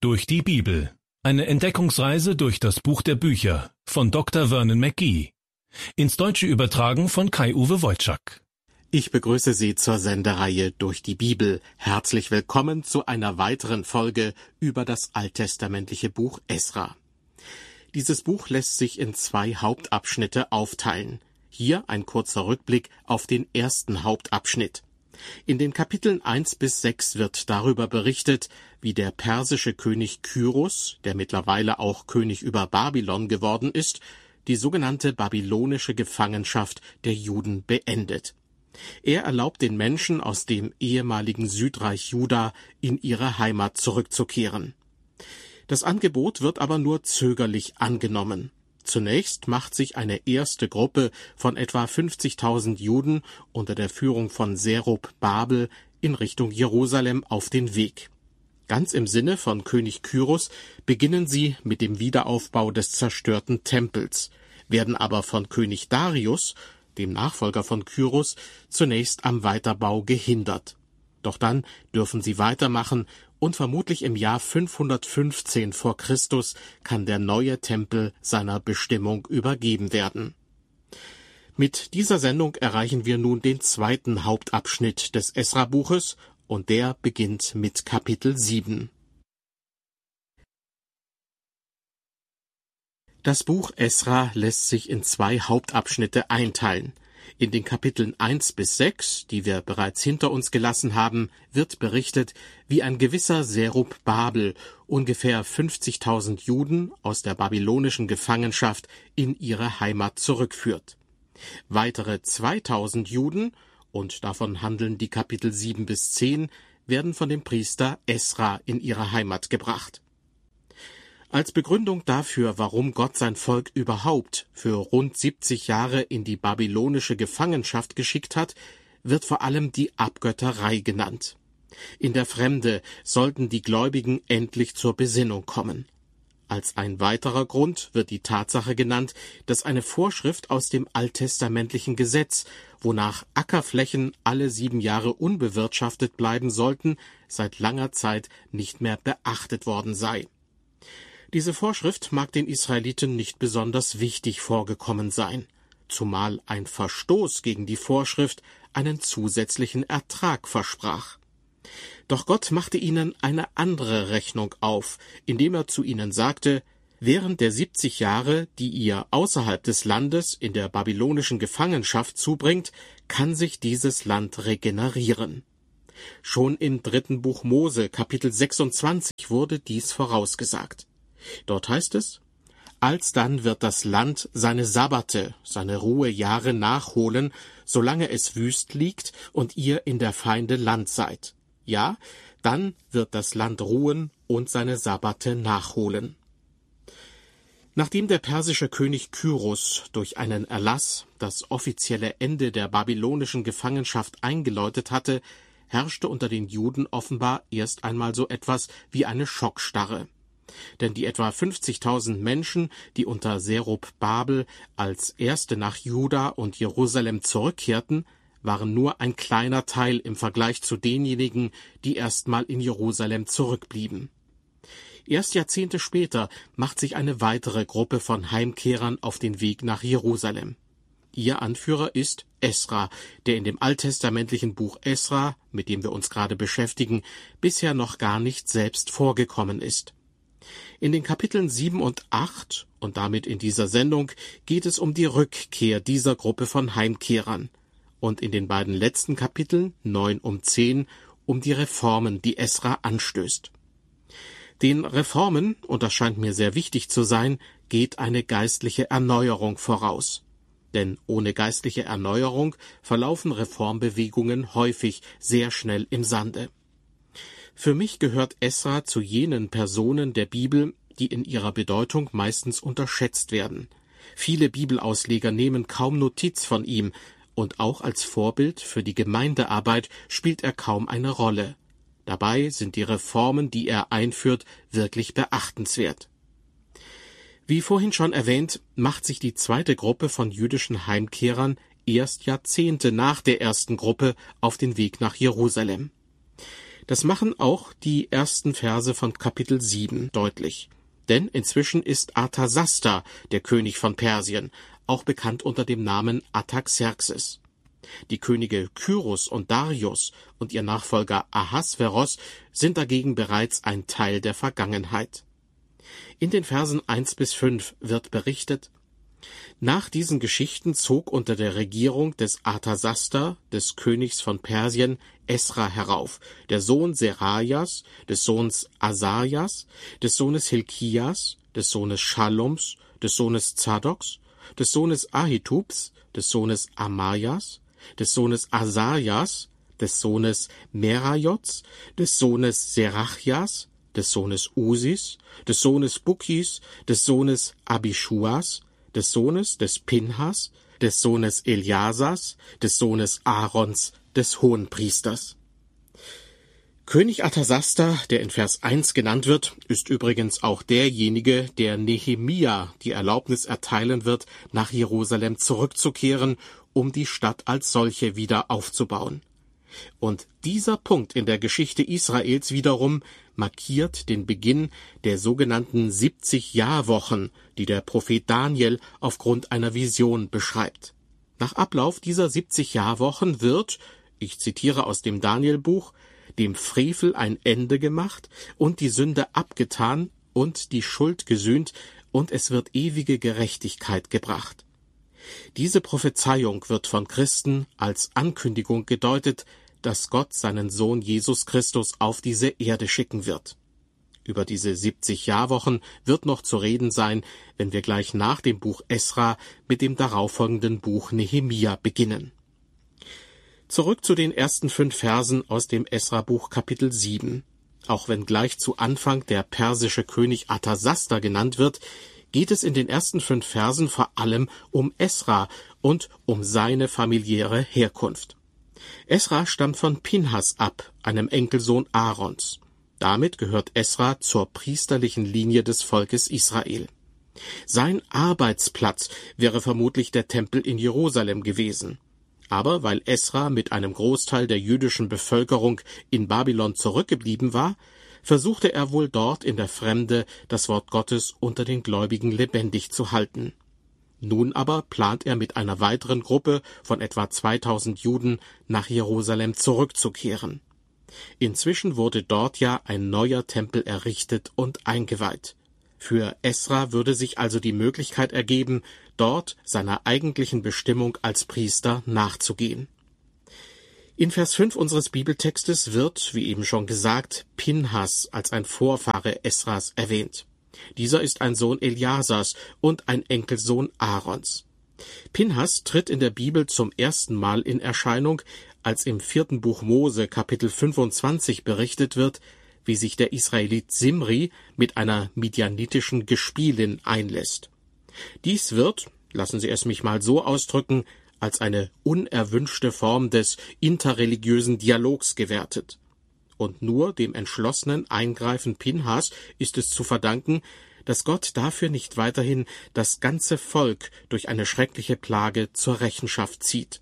durch die Bibel. Eine Entdeckungsreise durch das Buch der Bücher von Dr. Vernon McGee. Ins Deutsche übertragen von Kai-Uwe Wojczak. Ich begrüße Sie zur Sendereihe Durch die Bibel. Herzlich willkommen zu einer weiteren Folge über das alttestamentliche Buch Esra. Dieses Buch lässt sich in 2 Hauptabschnitte aufteilen. Hier ein kurzer Rückblick auf den ersten Hauptabschnitt. In den Kapiteln 1 bis 6 wird darüber berichtet, wie der persische König Kyros, der mittlerweile auch König über Babylon geworden ist, die sogenannte babylonische Gefangenschaft der Juden beendet. Er erlaubt den Menschen aus dem ehemaligen Südreich Juda in ihre Heimat zurückzukehren. Das Angebot wird aber nur zögerlich angenommen. Zunächst macht sich eine erste Gruppe von etwa 50.000 Juden unter der Führung von Zerubabel in Richtung Jerusalem auf den Weg. Ganz im Sinne von König Kyros beginnen sie mit dem Wiederaufbau des zerstörten Tempels, werden aber von König Darius, dem Nachfolger von Kyros, zunächst am Weiterbau gehindert. Doch dann dürfen sie weitermachen und vermutlich im Jahr 515 vor Christus kann der neue Tempel seiner Bestimmung übergeben werden. Mit dieser Sendung erreichen wir nun den zweiten Hauptabschnitt des Esra-Buches und der beginnt mit Kapitel 7. Das Buch Esra lässt sich in 2 Hauptabschnitte einteilen. In den Kapiteln 1 bis 6, die wir bereits hinter uns gelassen haben, wird berichtet, wie ein gewisser Zerubabel ungefähr 50.000 Juden aus der babylonischen Gefangenschaft in ihre Heimat zurückführt. Weitere 2.000 Juden, und davon handeln die Kapitel 7 bis 10, werden von dem Priester Esra in ihre Heimat gebracht. Als Begründung dafür, warum Gott sein Volk überhaupt für rund 70 Jahre in die babylonische Gefangenschaft geschickt hat, wird vor allem die Abgötterei genannt. In der Fremde sollten die Gläubigen endlich zur Besinnung kommen. Als ein weiterer Grund wird die Tatsache genannt, dass eine Vorschrift aus dem alttestamentlichen Gesetz, wonach Ackerflächen alle 7 Jahre unbewirtschaftet bleiben sollten, seit langer Zeit nicht mehr beachtet worden sei. Diese Vorschrift mag den Israeliten nicht besonders wichtig vorgekommen sein, zumal ein Verstoß gegen die Vorschrift einen zusätzlichen Ertrag versprach. Doch Gott machte ihnen eine andere Rechnung auf, indem er zu ihnen sagte: Während der 70 Jahre, die ihr außerhalb des Landes in der babylonischen Gefangenschaft zubringt, kann sich dieses Land regenerieren. Schon im 3. Buch Mose, Kapitel 26, wurde dies vorausgesagt. Dort heißt es: Alsdann wird das Land seine Sabbate, seine Ruhejahre nachholen, solange es wüst liegt und ihr in der Feinde Land seid. Ja, dann wird das Land ruhen und seine Sabbate nachholen. Nachdem der persische König Kyros durch einen Erlass das offizielle Ende der babylonischen Gefangenschaft eingeläutet hatte, herrschte unter den Juden offenbar erst einmal so etwas wie eine Schockstarre. Denn die etwa 50.000 Menschen, die unter Zerubabel als Erste nach Juda und Jerusalem zurückkehrten, waren nur ein kleiner Teil im Vergleich zu denjenigen, die erstmal in Jerusalem zurückblieben. Erst Jahrzehnte später macht sich eine weitere Gruppe von Heimkehrern auf den Weg nach Jerusalem. Ihr Anführer ist Esra, der in dem alttestamentlichen Buch Esra, mit dem wir uns gerade beschäftigen, bisher noch gar nicht selbst vorgekommen ist. In den Kapiteln 7 und 8 und damit in dieser Sendung geht es um die Rückkehr dieser Gruppe von Heimkehrern und in den beiden letzten Kapiteln 9 und 10 um die Reformen, die Esra anstößt. Den Reformen, und das scheint mir sehr wichtig zu sein, geht eine geistliche Erneuerung voraus. Denn ohne geistliche Erneuerung verlaufen Reformbewegungen häufig sehr schnell im Sande. Für mich gehört Esra zu jenen Personen der Bibel, die in ihrer Bedeutung meistens unterschätzt werden. Viele Bibelausleger nehmen kaum Notiz von ihm, und auch als Vorbild für die Gemeindearbeit spielt er kaum eine Rolle. Dabei sind die Reformen, die er einführt, wirklich beachtenswert. Wie vorhin schon erwähnt, macht sich die zweite Gruppe von jüdischen Heimkehrern erst Jahrzehnte nach der ersten Gruppe auf den Weg nach Jerusalem. Das machen auch die ersten Verse von Kapitel 7 deutlich. Denn inzwischen ist Arthasasta der König von Persien, auch bekannt unter dem Namen Artaxerxes. Die Könige Kyros und Darius und ihr Nachfolger Ahasveros sind dagegen bereits ein Teil der Vergangenheit. In den Versen 1-5 wird berichtet: Nach diesen Geschichten zog unter der Regierung des Arthasasta, des Königs von Persien, Esra herauf, der Sohn Serajas, des Sohns Asajas, des Sohnes Hilkias, des Sohnes Schallums, des Sohnes Zadoks, des Sohnes Ahitubs, des Sohnes Amajas, des Sohnes Asajas, des Sohnes Merajots, des Sohnes Serachjas, des Sohnes Usis, des Sohnes Bukis, des Sohnes Abischuas, des Sohnes des Pinhas, des Sohnes Eliasas, des Sohnes Aarons, des Hohenpriesters. König Arthasasta, der in Vers 1 genannt wird, ist übrigens auch derjenige, der Nehemia die Erlaubnis erteilen wird, nach Jerusalem zurückzukehren, um die Stadt als solche wieder aufzubauen. Und dieser Punkt in der Geschichte Israels wiederum markiert den Beginn der sogenannten 70 Jahrwochen, die der Prophet Daniel aufgrund einer Vision beschreibt. Nach Ablauf dieser 70 Jahrwochen wird, ich zitiere aus dem Danielbuch, dem Frevel ein Ende gemacht und die Sünde abgetan und die Schuld gesühnt, und es wird ewige Gerechtigkeit gebracht. Diese Prophezeiung wird von Christen als Ankündigung gedeutet, dass Gott seinen Sohn Jesus Christus auf diese Erde schicken wird. Über diese 70 Jahrwochen wird noch zu reden sein, wenn wir gleich nach dem Buch Esra mit dem darauffolgenden Buch Nehemia beginnen. Zurück zu den ersten 5 Versen aus dem Esra-Buch Kapitel 7. Auch wenn gleich zu Anfang der persische König Arthasasta genannt wird, geht es in den ersten 5 Versen vor allem um Esra und um seine familiäre Herkunft. Esra stammt von Pinhas ab, einem Enkelsohn Aarons. Damit gehört Esra zur priesterlichen Linie des Volkes Israel. Sein Arbeitsplatz wäre vermutlich der Tempel in Jerusalem gewesen. Aber weil Esra mit einem Großteil der jüdischen Bevölkerung in Babylon zurückgeblieben war, versuchte er wohl dort in der Fremde das Wort Gottes unter den Gläubigen lebendig zu halten. Nun aber plant er mit einer weiteren Gruppe von etwa 2000 Juden nach Jerusalem zurückzukehren. Inzwischen wurde dort ja ein neuer Tempel errichtet und eingeweiht. Für Esra würde sich also die Möglichkeit ergeben, dort seiner eigentlichen Bestimmung als Priester nachzugehen. In Vers 5 unseres Bibeltextes wird, wie eben schon gesagt, Pinhas als ein Vorfahre Esras erwähnt. Dieser ist ein Sohn Eliasas und ein Enkelsohn Aarons. Pinhas tritt in der Bibel zum ersten Mal in Erscheinung, als im 4. Buch Mose, Kapitel 25 berichtet wird, wie sich der Israelit Simri mit einer midianitischen Gespielin einlässt. Dies wird, lassen Sie es mich mal so ausdrücken, als eine unerwünschte Form des interreligiösen Dialogs gewertet. Und nur dem entschlossenen Eingreifen Pinhas ist es zu verdanken, dass Gott dafür nicht weiterhin das ganze Volk durch eine schreckliche Plage zur Rechenschaft zieht.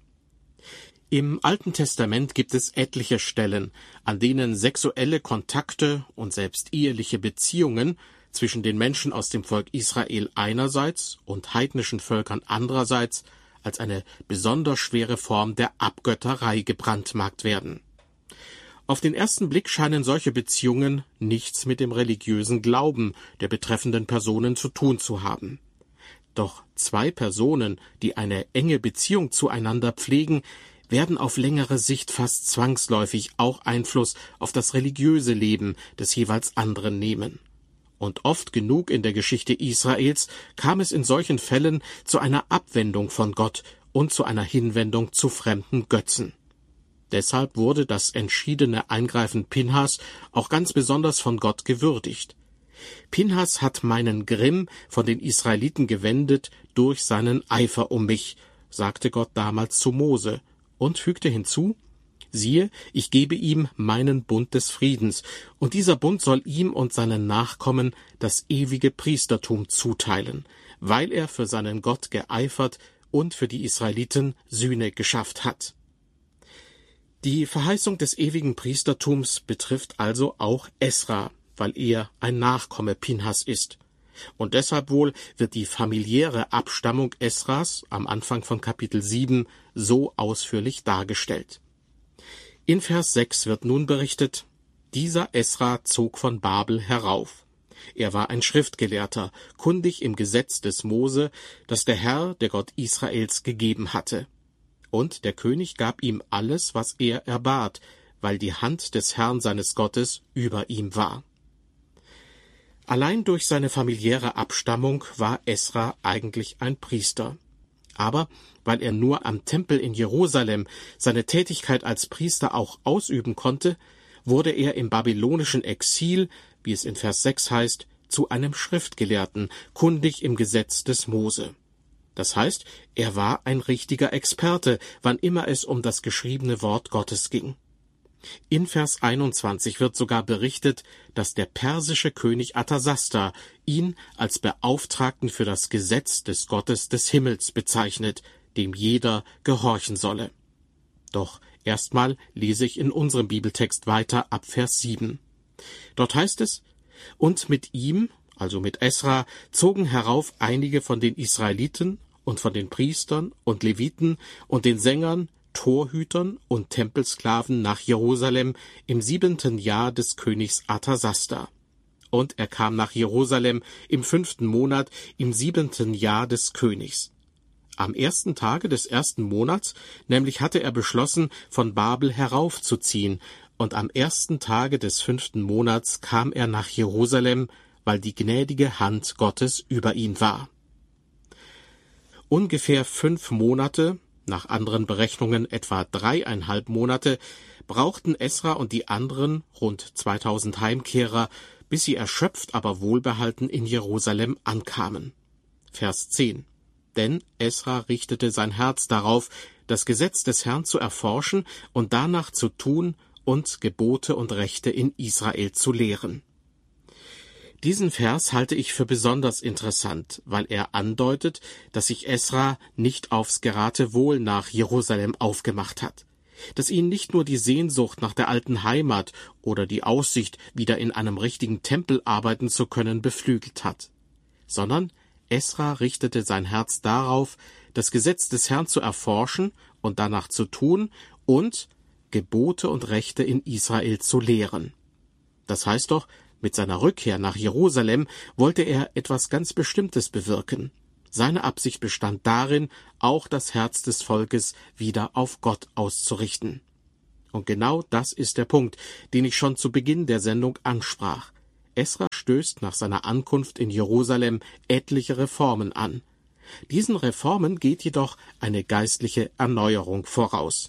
Im Alten Testament gibt es etliche Stellen, an denen sexuelle Kontakte und selbst eheliche Beziehungen zwischen den Menschen aus dem Volk Israel einerseits und heidnischen Völkern andererseits als eine besonders schwere Form der Abgötterei gebrandmarkt werden. Auf den ersten Blick scheinen solche Beziehungen nichts mit dem religiösen Glauben der betreffenden Personen zu tun zu haben. Doch 2 Personen, die eine enge Beziehung zueinander pflegen, werden auf längere Sicht fast zwangsläufig auch Einfluss auf das religiöse Leben des jeweils anderen nehmen. Und oft genug in der Geschichte Israels kam es in solchen Fällen zu einer Abwendung von Gott und zu einer Hinwendung zu fremden Götzen. Deshalb wurde das entschiedene Eingreifen Pinhas auch ganz besonders von Gott gewürdigt. Pinhas hat meinen Grimm von den Israeliten gewendet durch seinen Eifer um mich, sagte Gott damals zu Mose, und fügte hinzu: Siehe, ich gebe ihm meinen Bund des Friedens, und dieser Bund soll ihm und seinen Nachkommen das ewige Priestertum zuteilen, weil er für seinen Gott geeifert und für die Israeliten Sühne geschafft hat. Die Verheißung des ewigen Priestertums betrifft also auch Esra, weil er ein Nachkomme Pinhas ist. Und deshalb wohl wird die familiäre Abstammung Esras am Anfang von Kapitel 7 so ausführlich dargestellt. In Vers 6 wird nun berichtet: Dieser Esra zog von Babel herauf. Er war ein Schriftgelehrter, kundig im Gesetz des Mose, das der Herr, der Gott Israels, gegeben hatte. Und der König gab ihm alles, was er erbat, weil die Hand des Herrn seines Gottes über ihm war. Allein durch seine familiäre Abstammung war Esra eigentlich ein Priester. Aber weil er nur am Tempel in Jerusalem seine Tätigkeit als Priester auch ausüben konnte, wurde er im babylonischen Exil, wie es in Vers 6 heißt, zu einem Schriftgelehrten, kundig im Gesetz des Mose. Das heißt, er war ein richtiger Experte, wann immer es um das geschriebene Wort Gottes ging. In Vers 21 wird sogar berichtet, dass der persische König Artasasta ihn als Beauftragten für das Gesetz des Gottes des Himmels bezeichnet, dem jeder gehorchen solle. Doch erstmal lese ich in unserem Bibeltext weiter ab Vers 7. Dort heißt es: Und mit ihm, also mit Esra, zogen herauf einige von den Israeliten und von den Priestern und Leviten und den Sängern, Torhütern und Tempelsklaven nach Jerusalem im 7. Jahr des Königs Artasasta. Und er kam nach Jerusalem im 5. Monat im 7. Jahr des Königs. Am 1. Tage des 1. Monats nämlich hatte er beschlossen, von Babel heraufzuziehen, und am 1. Tage des 5. Monats kam er nach Jerusalem, weil die gnädige Hand Gottes über ihn war. Ungefähr 5 Monate, nach anderen Berechnungen etwa 3,5 Monate, brauchten Esra und die anderen rund 2000 Heimkehrer, bis sie erschöpft, aber wohlbehalten in Jerusalem ankamen. Vers 10. Denn Esra richtete sein Herz darauf, das Gesetz des Herrn zu erforschen und danach zu tun und Gebote und Rechte in Israel zu lehren. Diesen Vers halte ich für besonders interessant, weil er andeutet, dass sich Esra nicht aufs Geratewohl nach Jerusalem aufgemacht hat, dass ihn nicht nur die Sehnsucht nach der alten Heimat oder die Aussicht, wieder in einem richtigen Tempel arbeiten zu können, beflügelt hat, sondern Esra richtete sein Herz darauf, das Gesetz des Herrn zu erforschen und danach zu tun und Gebote und Rechte in Israel zu lehren. Das heißt doch, mit seiner Rückkehr nach Jerusalem wollte er etwas ganz Bestimmtes bewirken. Seine Absicht bestand darin, auch das Herz des Volkes wieder auf Gott auszurichten. Und genau das ist der Punkt, den ich schon zu Beginn der Sendung ansprach. Esra stößt nach seiner Ankunft in Jerusalem etliche Reformen an. Diesen Reformen geht jedoch eine geistliche Erneuerung voraus.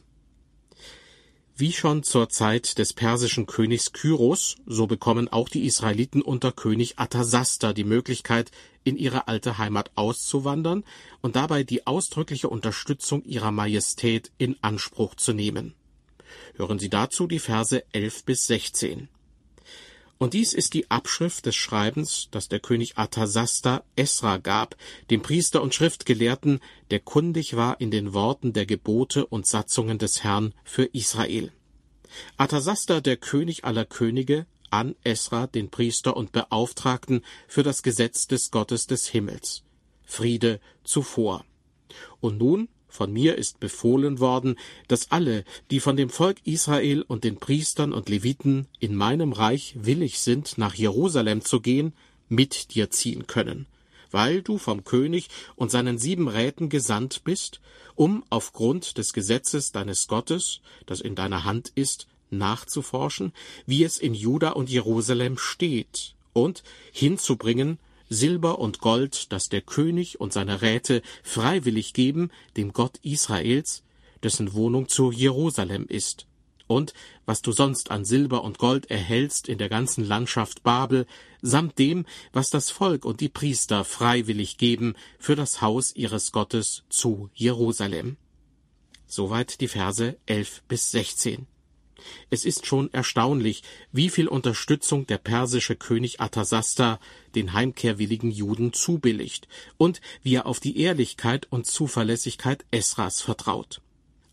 Wie schon zur Zeit des persischen Königs Kyros, so bekommen auch die Israeliten unter König Artasasta die Möglichkeit, in ihre alte Heimat auszuwandern und dabei die ausdrückliche Unterstützung ihrer Majestät in Anspruch zu nehmen. Hören Sie dazu die Verse 11 bis 16. Und dies ist die Abschrift des Schreibens, das der König Artasasta Esra gab, dem Priester und Schriftgelehrten, der kundig war in den Worten der Gebote und Satzungen des Herrn für Israel. Artasasta, der König aller Könige, an Esra, den Priester und Beauftragten für das Gesetz des Gottes des Himmels. Friede zuvor. Und nun, von mir ist befohlen worden, dass alle, die von dem Volk Israel und den Priestern und Leviten in meinem Reich willig sind, nach Jerusalem zu gehen, mit dir ziehen können, weil du vom König und seinen 7 Räten gesandt bist, um aufgrund des Gesetzes deines Gottes, das in deiner Hand ist, nachzuforschen, wie es in Juda und Jerusalem steht, und hinzubringen Silber und Gold, das der König und seine Räte freiwillig geben, dem Gott Israels, dessen Wohnung zu Jerusalem ist. Und was du sonst an Silber und Gold erhältst in der ganzen Landschaft Babel, samt dem, was das Volk und die Priester freiwillig geben für das Haus ihres Gottes zu Jerusalem. Soweit die Verse 11 bis 16. Es ist schon erstaunlich, wie viel Unterstützung der persische König Artasasta den heimkehrwilligen Juden zubilligt und wie er auf die Ehrlichkeit und Zuverlässigkeit Esras vertraut.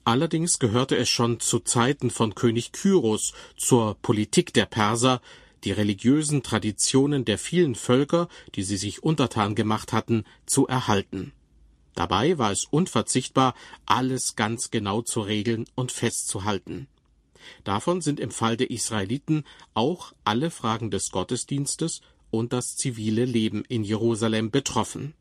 Allerdings gehörte es schon zu Zeiten von König Kyros zur Politik der Perser, die religiösen Traditionen der vielen Völker, die sie sich untertan gemacht hatten, zu erhalten. Dabei war es unverzichtbar, alles ganz genau zu regeln und festzuhalten. Davon sind im Fall der Israeliten auch alle Fragen des Gottesdienstes und das zivile Leben in Jerusalem betroffen.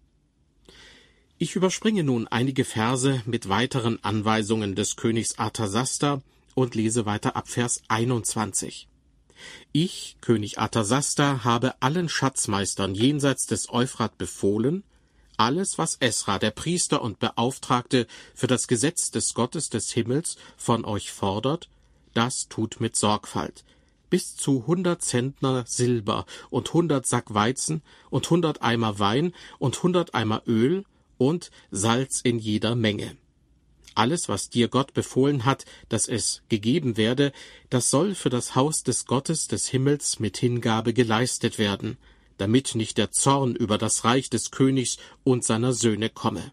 Ich überspringe nun einige Verse mit weiteren Anweisungen des Königs Arthasasta und lese weiter ab Vers 21. Ich, König Arthasasta, habe allen Schatzmeistern jenseits des Euphrat befohlen, alles, was Esra, der Priester und Beauftragte für das Gesetz des Gottes des Himmels von euch fordert, das tut mit Sorgfalt. Bis zu 100 Zentner Silber und 100 Sack Weizen und 100 Eimer Wein und 100 Eimer Öl und Salz in jeder Menge. Alles, was dir Gott befohlen hat, dass es gegeben werde, das soll für das Haus des Gottes des Himmels mit Hingabe geleistet werden, damit nicht der Zorn über das Reich des Königs und seiner Söhne komme.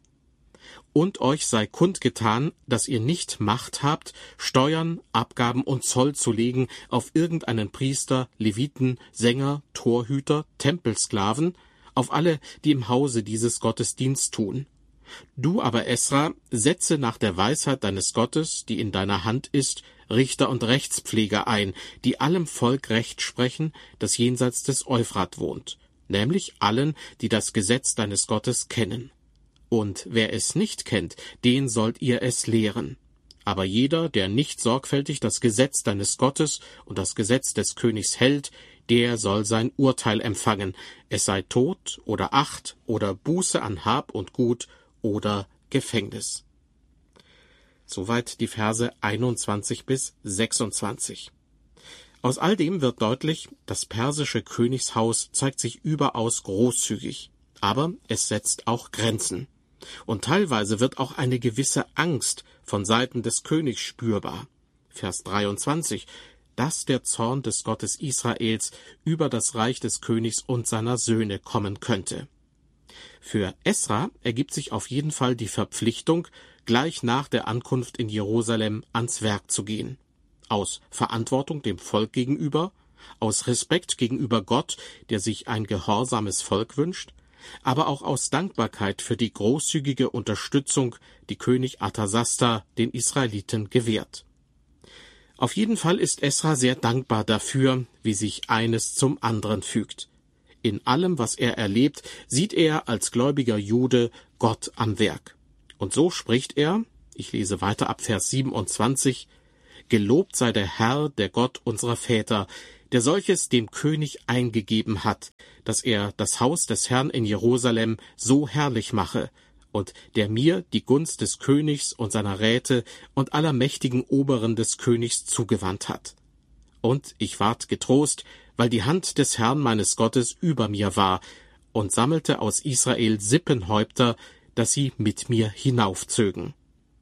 Und euch sei kundgetan, dass ihr nicht Macht habt, Steuern, Abgaben und Zoll zu legen auf irgendeinen Priester, Leviten, Sänger, Torhüter, Tempelsklaven, auf alle, die im Hause dieses Gottes Dienst tun. Du aber, Esra, setze nach der Weisheit deines Gottes, die in deiner Hand ist, Richter und Rechtspfleger ein, die allem Volk Recht sprechen, das jenseits des Euphrat wohnt, nämlich allen, die das Gesetz deines Gottes kennen. Und wer es nicht kennt, den sollt ihr es lehren. Aber jeder, der nicht sorgfältig das Gesetz deines Gottes und das Gesetz des Königs hält, der soll sein Urteil empfangen, es sei Tod oder Acht oder Buße an Hab und Gut oder Gefängnis. Soweit die Verse 21 bis 26. Aus all dem wird deutlich, das persische Königshaus zeigt sich überaus großzügig, aber es setzt auch Grenzen. Und teilweise wird auch eine gewisse Angst von Seiten des Königs spürbar. Vers 23, dass der Zorn des Gottes Israels über das Reich des Königs und seiner Söhne kommen könnte. Für Esra ergibt sich auf jeden Fall die Verpflichtung, gleich nach der Ankunft in Jerusalem ans Werk zu gehen. Aus Verantwortung dem Volk gegenüber, aus Respekt gegenüber Gott, der sich ein gehorsames Volk wünscht, aber auch aus Dankbarkeit für die großzügige Unterstützung, die König Arthasasta den Israeliten gewährt. Auf jeden Fall ist Esra sehr dankbar dafür, wie sich eines zum anderen fügt. In allem, was er erlebt, sieht er als gläubiger Jude Gott am Werk. Und so spricht er, ich lese weiter ab Vers 27, Gelobt sei der Herr, der Gott unserer Väter, der solches dem König eingegeben hat, dass er das Haus des Herrn in Jerusalem so herrlich mache, und der mir die Gunst des Königs und seiner Räte und aller mächtigen Oberen des Königs zugewandt hat. Und ich ward getrost, weil die Hand des Herrn meines Gottes über mir war, und sammelte aus Israel Sippenhäupter, dass sie mit mir hinaufzögen.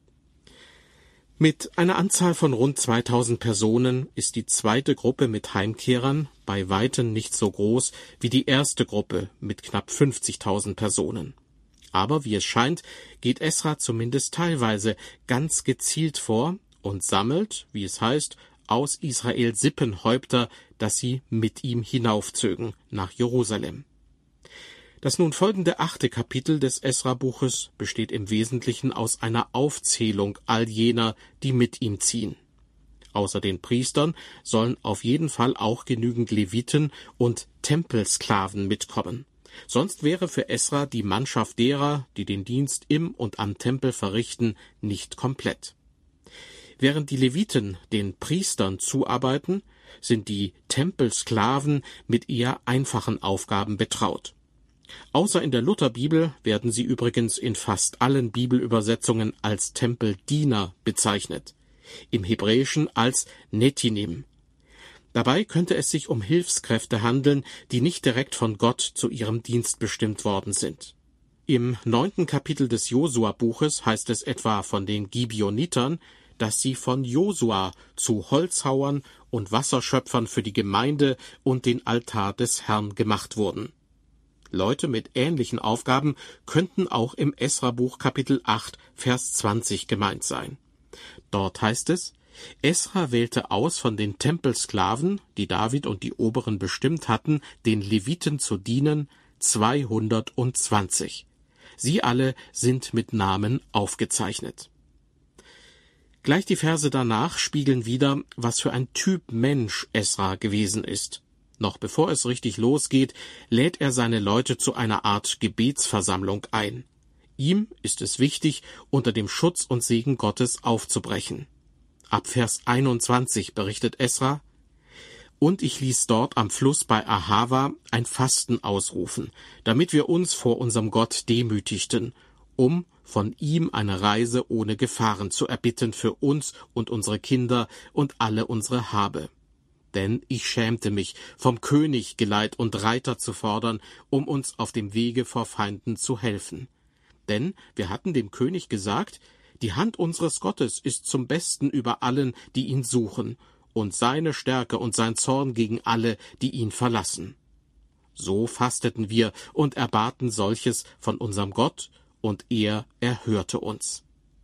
Mit einer Anzahl von rund 2000 Personen ist die zweite Gruppe mit Heimkehrern bei weitem nicht so groß wie die erste Gruppe mit knapp 50.000 Personen. Aber wie es scheint, geht Esra zumindest teilweise ganz gezielt vor und sammelt, wie es heißt, aus Israel Sippenhäupter, dass sie mit ihm hinaufzögen nach Jerusalem. Das nun folgende 8. Kapitel des Esra-Buches besteht im Wesentlichen aus einer Aufzählung all jener, die mit ihm ziehen. Außer den Priestern sollen auf jeden Fall auch genügend Leviten und Tempelsklaven mitkommen. Sonst wäre für Esra die Mannschaft derer, die den Dienst im und am Tempel verrichten, nicht komplett. Während die Leviten den Priestern zuarbeiten, sind die Tempelsklaven mit eher einfachen Aufgaben betraut. Außer in der Lutherbibel werden sie übrigens in fast allen Bibelübersetzungen als Tempeldiener bezeichnet, im Hebräischen als Netinim. Dabei könnte es sich um Hilfskräfte handeln, die nicht direkt von Gott zu ihrem Dienst bestimmt worden sind. Im 9. Kapitel des Josua-Buches heißt es etwa von den Gibeonitern, dass sie von Josua zu Holzhauern und Wasserschöpfern für die Gemeinde und den Altar des Herrn gemacht wurden. Leute mit ähnlichen Aufgaben könnten auch im Esra-Buch Kapitel 8, Vers 20 gemeint sein. Dort heißt es: Esra wählte aus von den Tempelsklaven, die David und die Oberen bestimmt hatten, den Leviten zu dienen, 220. Sie alle sind mit Namen aufgezeichnet. Gleich die Verse danach spiegeln wider, was für ein Typ Mensch Esra gewesen ist. Noch bevor es richtig losgeht, lädt er seine Leute zu einer Art Gebetsversammlung ein. Ihm ist es wichtig, unter dem Schutz und Segen Gottes aufzubrechen. Ab Vers 21 berichtet Esra: Und ich ließ dort am Fluss bei Ahava ein Fasten ausrufen, damit wir uns vor unserem Gott demütigten, um von ihm eine Reise ohne Gefahren zu erbitten für uns und unsere Kinder und alle unsere Habe. Denn ich schämte mich, vom König Geleit und Reiter zu fordern, um uns auf dem Wege vor Feinden zu helfen. Denn wir hatten dem König gesagt: Die Hand unseres Gottes ist zum Besten über allen, die ihn suchen, und seine Stärke und sein Zorn gegen alle, die ihn verlassen. So fasteten wir und erbaten solches von unserem Gott, und er erhörte uns.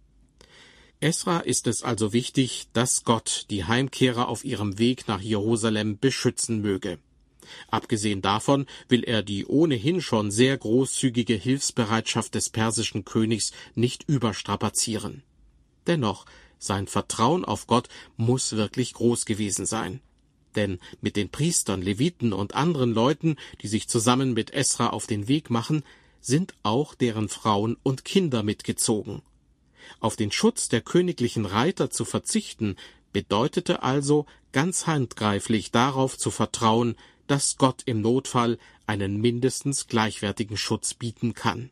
Esra ist es also wichtig, dass Gott die Heimkehrer auf ihrem Weg nach Jerusalem beschützen möge. Abgesehen davon will er die ohnehin schon sehr großzügige Hilfsbereitschaft des persischen Königs nicht überstrapazieren. Dennoch, sein Vertrauen auf Gott muss wirklich groß gewesen sein. Denn mit den Priestern, Leviten und anderen Leuten, die sich zusammen mit Esra auf den Weg machen, sind auch deren Frauen und Kinder mitgezogen. Auf den Schutz der königlichen Reiter zu verzichten, bedeutete also, ganz handgreiflich darauf zu vertrauen, dass Gott im Notfall einen mindestens gleichwertigen Schutz bieten kann.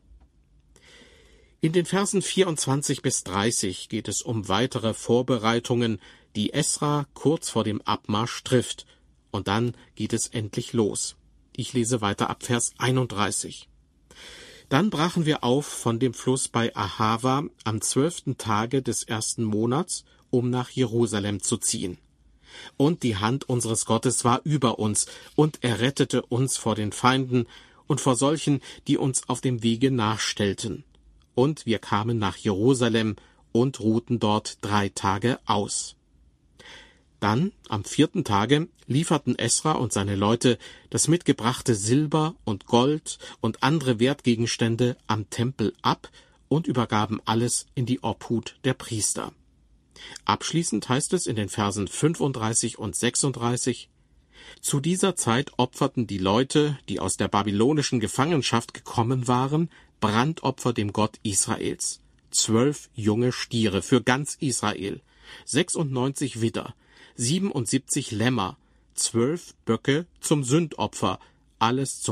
In den Versen 24 bis 30 geht es um weitere Vorbereitungen, die Esra kurz vor dem Abmarsch trifft, und dann geht es endlich los. Ich lese weiter ab Vers 31. Dann brachen wir auf von dem Fluss bei Ahava am 12. Tage des 1. Monats, um nach Jerusalem zu ziehen. Und die Hand unseres Gottes war über uns, und er rettete uns vor den Feinden und vor solchen, die uns auf dem Wege nachstellten. Und wir kamen nach Jerusalem und ruhten dort 3 Tage aus. Dann, am 4. Tage, lieferten Esra und seine Leute das mitgebrachte Silber und Gold und andere Wertgegenstände am Tempel ab und übergaben alles in die Obhut der Priester. Abschließend heißt es in den Versen 35 und 36: Zu dieser Zeit opferten die Leute, die aus der babylonischen Gefangenschaft gekommen waren, Brandopfer dem Gott Israels. 12 junge Stiere für ganz Israel, 96 Widder, 77 Lämmer, 12 Böcke zum Sündopfer, alles